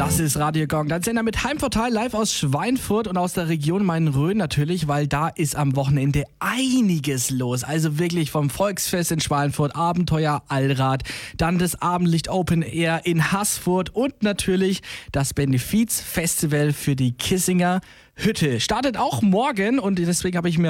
Das ist Radio Gong. Dann Sender mit Heimvorteil live aus Schweinfurt und aus der Region Main-Rhön natürlich, weil da ist am Wochenende einiges los. Also wirklich vom Volksfest in Schweinfurt, Abenteuer Allrad, dann das Abendlicht Open Air in Haßfurt und natürlich das Benefizfestival für die Kissinger Hütte. Startet auch morgen und deswegen habe ich mir